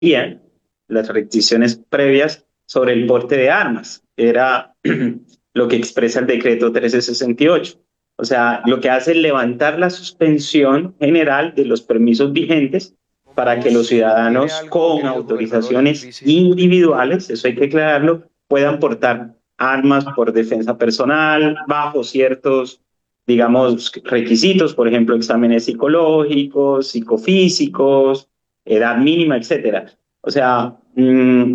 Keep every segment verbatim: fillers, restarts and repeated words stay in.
existían las restricciones previas sobre el porte de armas. Era lo que expresa el decreto mil trescientos sesenta y ocho. O sea, lo que hace es levantar la suspensión general de los permisos vigentes para que los ciudadanos con autorizaciones individuales, eso hay que aclararlo, puedan portar armas por defensa personal bajo ciertos, digamos, requisitos, por ejemplo, exámenes psicológicos, psicofísicos, edad mínima, etcétera. O sea, mmm,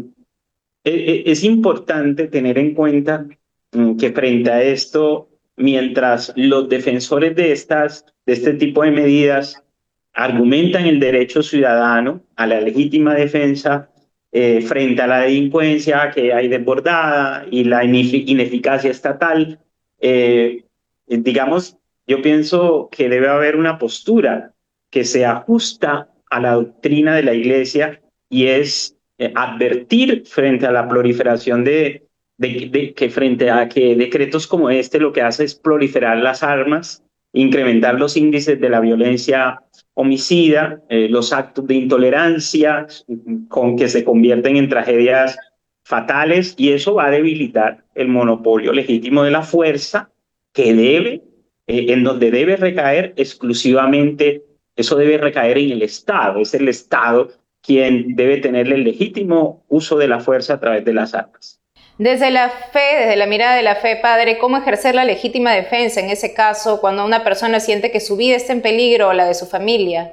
es importante tener en cuenta mmm, que frente a esto, mientras los defensores de, estas, de este tipo de medidas argumentan el derecho ciudadano a la legítima defensa eh, frente a la delincuencia que hay desbordada y la ineficacia estatal, eh, digamos, yo pienso que debe haber una postura que se ajusta a la doctrina de la Iglesia y es eh, advertir frente a la proliferación de, de, de que frente a que decretos como este lo que hace es proliferar las armas, incrementar los índices de la violencia homicida, eh, los actos de intolerancia con que se convierten en tragedias fatales, y eso va a debilitar el monopolio legítimo de la fuerza que debe, eh, en donde debe recaer exclusivamente, eso debe recaer en el Estado. Es el Estado quien debe tener el legítimo uso de la fuerza a través de las armas. Desde la fe, desde la mirada de la fe, padre, ¿cómo ejercer la legítima defensa en ese caso cuando una persona siente que su vida está en peligro o la de su familia?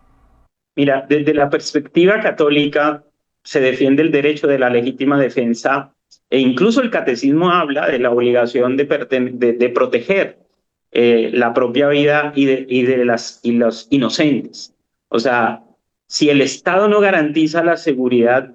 Mira, desde la perspectiva católica se defiende el derecho de la legítima defensa e incluso el catecismo habla de la obligación de, de, de proteger eh, la propia vida y de, y de las, y los inocentes. O sea, si el Estado no garantiza la seguridad,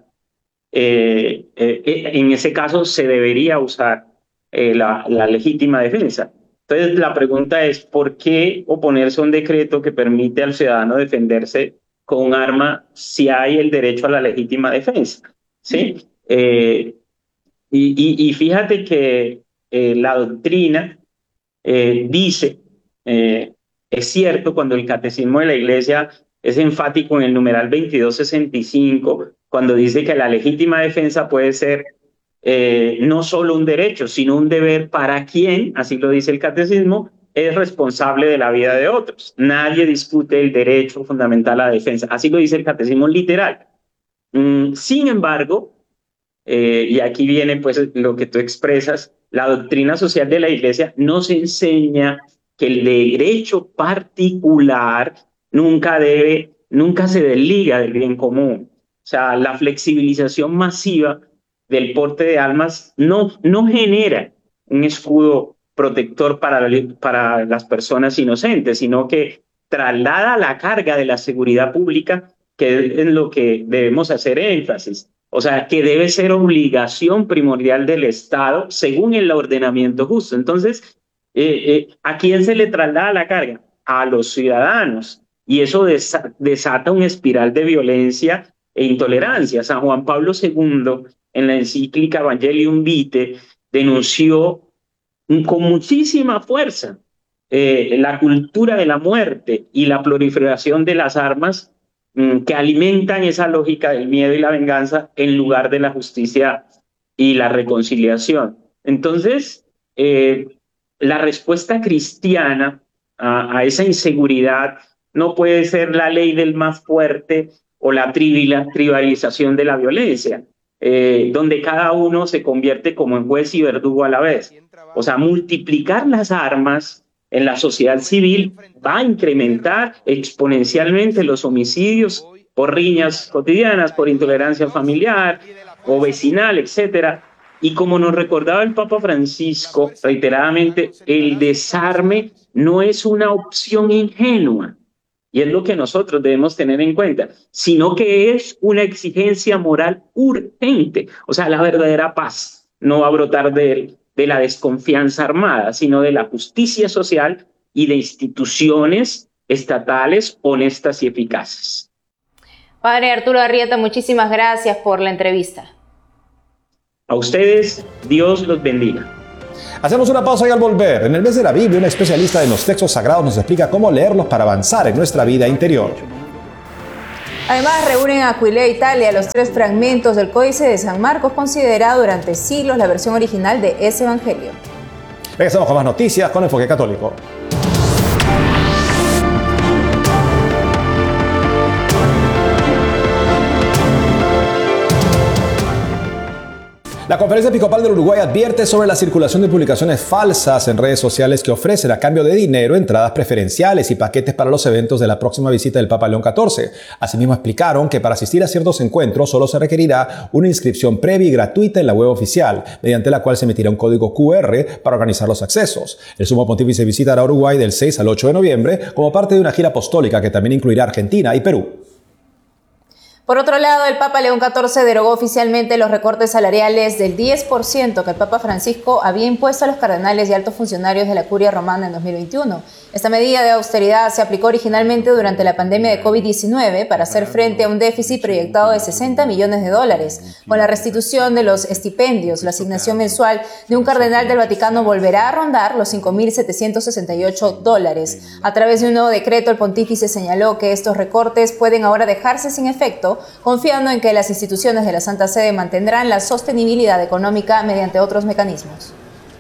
Eh, eh, en ese caso se debería usar eh, la, la legítima defensa. Entonces la pregunta es, ¿por qué oponerse a un decreto que permite al ciudadano defenderse con un arma si hay el derecho a la legítima defensa? ¿Sí? Eh, y, y, y fíjate que eh, la doctrina eh, dice, eh, es cierto, cuando el catecismo de la Iglesia es enfático en el numeral veintidós sesenta y cinco, cuando dice que la legítima defensa puede ser eh, no solo un derecho, sino un deber para quien, así lo dice el catecismo, es responsable de la vida de otros. Nadie discute el derecho fundamental a la defensa. Así lo dice el catecismo literal. Mm, sin embargo, eh, y aquí viene pues lo que tú expresas, la doctrina social de la Iglesia nos enseña que el derecho particular nunca debe, nunca se desliga del bien común. O sea, la flexibilización masiva del porte de armas no, no genera un escudo protector para, para las personas inocentes, sino que traslada la carga de la seguridad pública, que es en lo que debemos hacer énfasis. O sea, que debe ser obligación primordial del Estado según el ordenamiento justo. Entonces, eh, eh, ¿a quién se le traslada la carga? A los ciudadanos. Y eso desa desata una espiral de violencia e intolerancia. San Juan Pablo segundo, en la encíclica Evangelium Vitae, denunció con muchísima fuerza eh, la cultura de la muerte y la proliferación de las armas que alimentan esa lógica del miedo y la venganza en lugar de la justicia y la reconciliación. Entonces, eh, la respuesta cristiana a, a esa inseguridad no puede ser la ley del más fuerte o la tribalización de la violencia, eh, donde cada uno se convierte como en juez y verdugo a la vez. O sea, multiplicar las armas en la sociedad civil va a incrementar exponencialmente los homicidios por riñas cotidianas, por intolerancia familiar o vecinal, etcétera. Y como nos recordaba el Papa Francisco reiteradamente, el desarme no es una opción ingenua, y es lo que nosotros debemos tener en cuenta, sino que es una exigencia moral urgente. O sea, la verdadera paz no va a brotar de él, de la desconfianza armada, sino de la justicia social y de instituciones estatales honestas y eficaces. Padre Arturo Arrieta, muchísimas gracias por la entrevista. A ustedes, Dios los bendiga. Hacemos una pausa y al volver, en el mes de la Biblia, un especialista en los textos sagrados nos explica cómo leerlos para avanzar en nuestra vida interior. Además, reúnen a Aquilea Italia, los tres fragmentos del Códice de San Marcos, considerado durante siglos la versión original de ese evangelio. Regresamos con más noticias con Enfoque Católico. La Conferencia Episcopal del Uruguay advierte sobre la circulación de publicaciones falsas en redes sociales que ofrecen a cambio de dinero entradas preferenciales y paquetes para los eventos de la próxima visita del Papa León catorce. Asimismo, explicaron que para asistir a ciertos encuentros solo se requerirá una inscripción previa y gratuita en la web oficial, mediante la cual se emitirá un código cu erre para organizar los accesos. El Sumo Pontífice visitará Uruguay del seis al ocho de noviembre como parte de una gira apostólica que también incluirá Argentina y Perú. Por otro lado, el Papa León catorce derogó oficialmente los recortes salariales del diez por ciento que el Papa Francisco había impuesto a los cardenales y altos funcionarios de la Curia Romana en dos mil veintiuno. Esta medida de austeridad se aplicó originalmente durante la pandemia de COVID diecinueve para hacer frente a un déficit proyectado de sesenta millones de dólares. Con la restitución de los estipendios, la asignación mensual de un cardenal del Vaticano volverá a rondar los cinco mil setecientos sesenta y ocho dólares. A través de un nuevo decreto, el pontífice señaló que estos recortes pueden ahora dejarse sin efecto, confiando en que las instituciones de la Santa Sede mantendrán la sostenibilidad económica mediante otros mecanismos.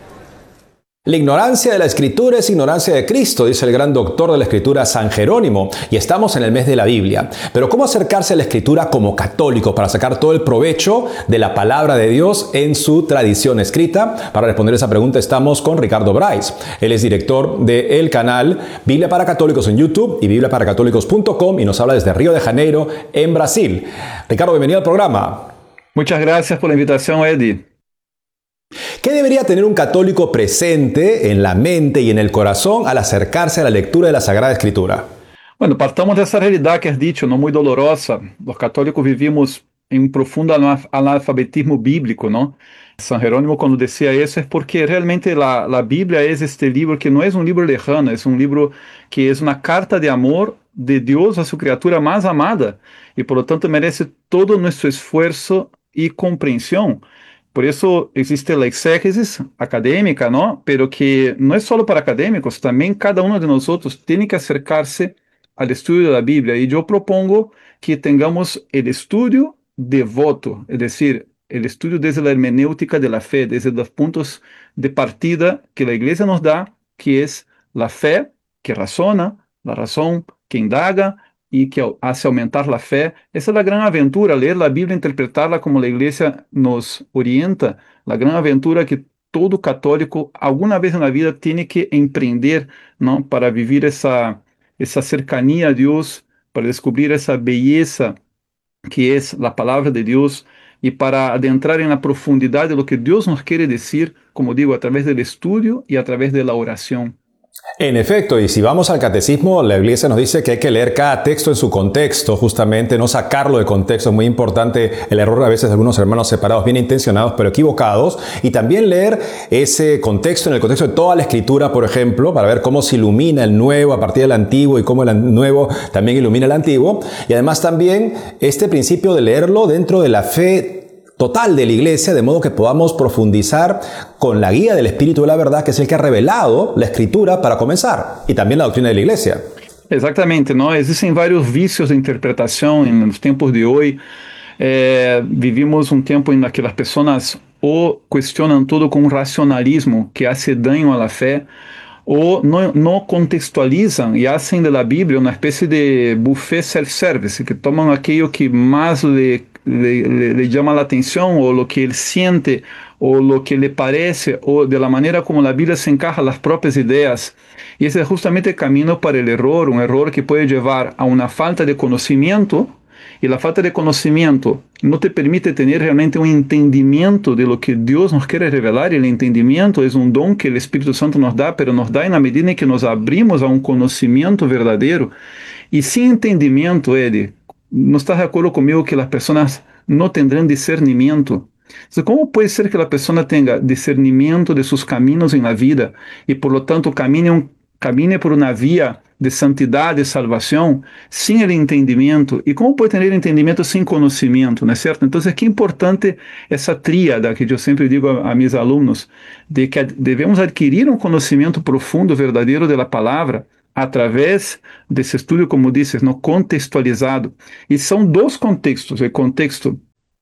La ignorancia de la Escritura es ignorancia de Cristo, dice el gran doctor de la Escritura San Jerónimo, y estamos en el mes de la Biblia. Pero ¿cómo acercarse a la Escritura como católico para sacar todo el provecho de la palabra de Dios en su tradición escrita? Para responder esa pregunta estamos con Ricardo Bryce. Él es director del canal Biblia para Católicos en YouTube y biblia para católicos punto com y nos habla desde Río de Janeiro, en Brasil. Ricardo, bienvenido al programa. Muchas gracias por la invitación, Eddie. ¿Qué debería tener un católico presente en la mente y en el corazón al acercarse a la lectura de la Sagrada Escritura? Bueno, partamos dessa realidade que has dicho, não muito dolorosa. Os católicos vivimos em um profundo analfabetismo bíblico, não? San Jerónimo, quando decía isso, é porque realmente a, a Bíblia é este livro que não é um livro lejano, é um livro que é uma carta de amor de Deus a sua criatura mais amada e, por lo tanto, merece todo o nosso esforço e compreensão. Por isso existe a exégesis acadêmica, não? Pero que não é só para acadêmicos, também cada um de nós tem que acercar-se ao estudo da Bíblia. E eu propongo que tenhamos o estudo devoto, é decir, o estudo desde a hermenêutica da fé, desde os pontos de partida que a Igreja nos dá, que é a fé que razona, a razão que indaga, e que hace aumentar a fé. Essa é a grande aventura, ler a Bíblia, interpretarla como a Igreja nos orienta, a grande aventura que todo católico, alguma vez na vida, tem que empreender, não, para viver essa, essa cercania a Deus, para descobrir essa beleza que é a palavra de Deus e para adentrar na profundidade do que Deus nos quer dizer, como digo, através do estudo e através da oração. En efecto, y si vamos al catecismo, la Iglesia nos dice que hay que leer cada texto en su contexto, justamente, no sacarlo de contexto. Es muy importante el error a veces de algunos hermanos separados, bien intencionados, pero equivocados, y también leer ese contexto en el contexto de toda la Escritura, por ejemplo, para ver cómo se ilumina el nuevo a partir del antiguo y cómo el nuevo también ilumina el antiguo. Y además también este principio de leerlo dentro de la fe total de la Iglesia, de modo que podamos profundizar con la guía del Espíritu de la verdad, que es el que ha revelado la Escritura para comenzar, y también la doctrina de la Iglesia. Exatamente, não? Existem vários vícios de interpretação nos tempos de hoje. É, vivimos um tempo em que as pessoas ou questionam tudo com um racionalismo que hace daño à fé, ou não, não contextualizam e fazem da Bíblia uma espécie de buffet self-service, que tomam aquilo que mais lhe Le, le, le llama la atención o lo que él siente o lo que le parece o de la manera como la Biblia se encaja a las propias ideas. Y ese es justamente el camino para el error, un error que puede llevar a una falta de conocimiento, y la falta de conocimiento no te permite tener realmente un entendimiento de lo que Dios nos quiere revelar, y el entendimiento es un don que el Espíritu Santo nos da, pero nos da en la medida en que nos abrimos a un conocimiento verdadero. Y sin entendimiento, Eddie, ¿no estás de acuerdo conmigo que las personas no tendrán discernimiento? Entonces, ¿cómo puede ser que la persona tenga discernimiento de sus caminos en la vida y por lo tanto camine, un, camine por una vía de santidad, de salvación, sin el entendimiento? ¿Y cómo puede tener entendimiento sin conocimiento? ¿No es cierto? Entonces, qué importante esa tríada que yo siempre digo a, a mis alumnos, de que debemos adquirir un conocimiento profundo, verdadero de la palabra, a través desse estudo, como dices, no contextualizado. E são dois contextos, o contexto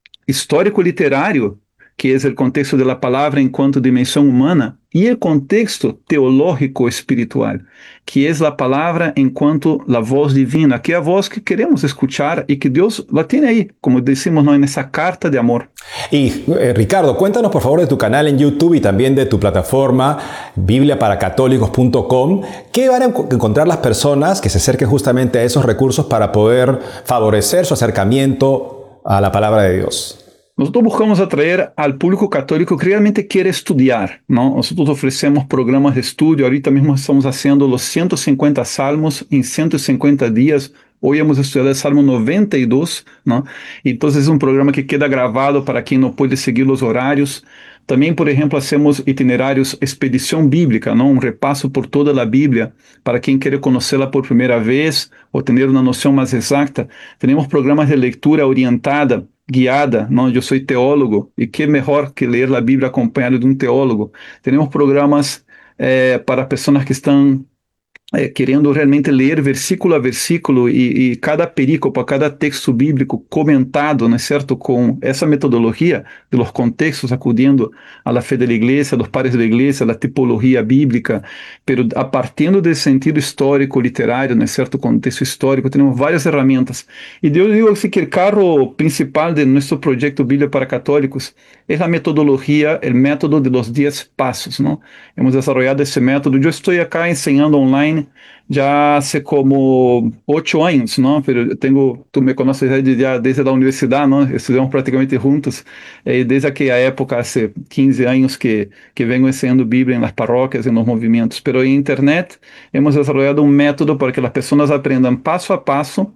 histórico-literário, que é o contexto da palavra enquanto dimensão humana, e o contexto teológico-espiritual, que é a palavra enquanto a voz divina, que é a voz que queremos escuchar e que Deus la tiene aí, como decimos ¿no? en esa carta de amor. Y eh, Ricardo, cuéntanos por favor de tu canal en YouTube y también de tu plataforma biblia para católicos punto com. ¿Qué van a encontrar las personas que se acerquen justamente a esos recursos para poder favorecer su acercamiento a la palabra de Dios? Nosotros buscamos atraer al público católico que realmente quiere estudiar, ¿no? Nosotros ofrecemos programas de estudio, ahorita mismo estamos haciendo los ciento cincuenta salmos en ciento cincuenta días. Hoy hemos estudiado el Salmo noventa y dos, ¿no? Entonces es un programa que queda grabado para quien no puede seguir los horarios. También, por ejemplo, hacemos itinerarios expedición bíblica, ¿no? Un repaso por toda la Biblia para quien quiere conocerla por primera vez o tener una noción más exacta. Tenemos programas de lectura orientada, guiada, ¿no? Yo soy teólogo y qué mejor que leer la Biblia acompañado de un teólogo. Tenemos programas eh, para personas que están eh, querendo realmente ler versículo a versículo e, e cada perícope, cada texto bíblico comentado, não é certo, com essa metodologia de los contextos, acudindo à la fe de la iglesia, a los padres de la iglesia, a la tipologia bíblica, pero a partir do sentido histórico, literário, não é certo, contexto histórico, temos várias ferramentas. E eu digo assim que o carro principal de nosso projeto Bíblia para Católicos é a metodologia, o método de los diez pasos, não? Hemos desarrollado esse método. Eu estou acá ensinando online já hace como ocho años, ¿no? Pero eu tenho, tú me conoces ya desde la universidad, ¿no? Estudamos prácticamente juntos, eh, desde aquella época, hace quinze años que, que vengo enseñando Biblia en las parroquias, en los movimientos. Pero en internet hemos desarrollado un método para que las personas aprendan paso a paso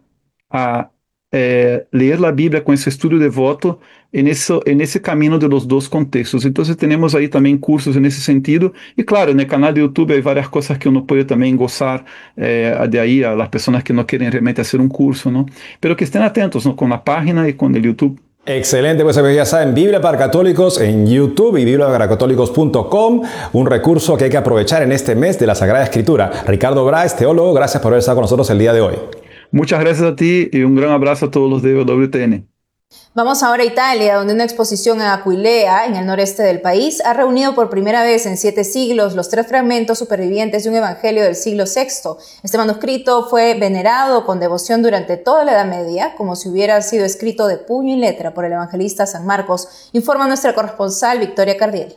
a eh, leer la Biblia con ese estudio devoto en, eso, en ese camino de los dos contextos. Entonces tenemos ahí también cursos en ese sentido. Y claro, en el canal de YouTube hay varias cosas que uno puede también gozar eh, de ahí a las personas que no quieren realmente hacer un curso, ¿no? Pero que estén atentos, ¿no? Con la página y con el YouTube. Excelente, pues ya saben, Biblia para Católicos en YouTube y biblia para católicos punto com, un recurso que hay que aprovechar en este mes de la Sagrada Escritura. Ricardo Brais, teólogo, gracias por haber estado con nosotros el día de hoy. Muchas gracias a ti y un gran abrazo a todos los de W T N. Vamos ahora a Italia, donde una exposición en Aquilea, en el noreste del país, ha reunido por primera vez en siete siglos los tres fragmentos supervivientes de un evangelio del siglo sexto. Este manuscrito fue venerado con devoción durante toda la Edad Media, como si hubiera sido escrito de puño y letra por el evangelista San Marcos, informa nuestra corresponsal Victoria Cardiel.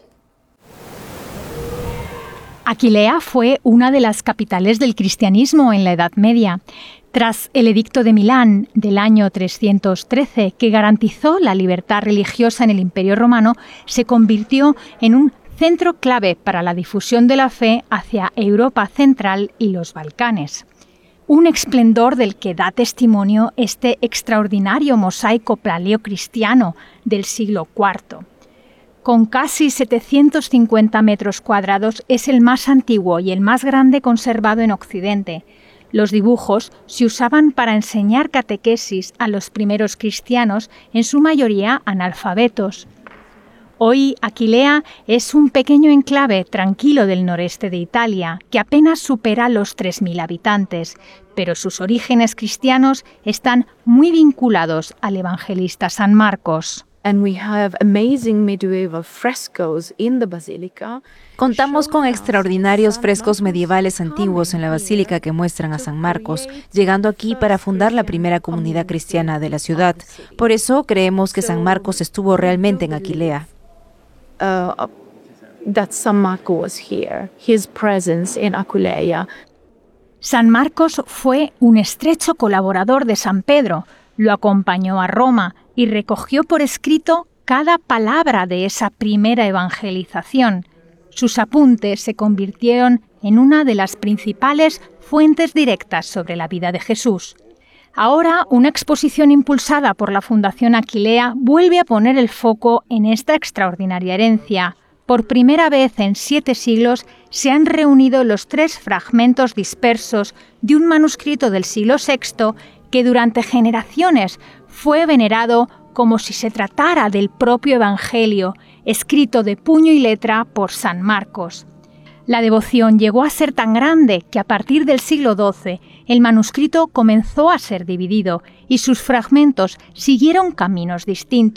Aquilea fue una de las capitales del cristianismo en la Edad Media. Tras el Edicto de Milán del año trescientos trece, que garantizó la libertad religiosa en el Imperio Romano, se convirtió en un centro clave para la difusión de la fe hacia Europa Central y los Balcanes. Un esplendor del que da testimonio este extraordinario mosaico paleocristiano del siglo cuarto. Con casi setecientos cincuenta metros cuadrados, es el más antiguo y el más grande conservado en Occidente. Los dibujos se usaban para enseñar catequesis a los primeros cristianos, en su mayoría analfabetos. Hoy Aquilea es un pequeño enclave tranquilo del noreste de Italia, que apenas supera los tres mil habitantes, pero sus orígenes cristianos están muy vinculados al evangelista San Marcos. And we have amazing medieval frescoes in the basilica. Contamos con extraordinarios frescos medievales antiguos en la basílica que muestran a San Marcos, llegando aquí para fundar la primera comunidad cristiana de la ciudad. Por eso creemos que San Marcos estuvo realmente en Aquilea. Uh, that San Marco was here, his presence in Aquileia. San Marcos fue un estrecho colaborador de San Pedro, lo acompañó a Roma y recogió por escrito cada palabra de esa primera evangelización. Sus apuntes se convirtieron en una de las principales fuentes directas sobre la vida de Jesús. Ahora, una exposición impulsada por la Fundación Aquilea vuelve a poner el foco en esta extraordinaria herencia. Por primera vez en siete siglos se han reunido los tres fragmentos dispersos de un manuscrito del siglo sexto que durante generaciones fue venerado como si se tratara del propio Evangelio, escrito de puño y letra por San Marcos. La devoción llegó a ser tan grande que a partir del siglo doce el manuscrito comenzó a ser dividido y sus fragmentos siguieron caminos distintos.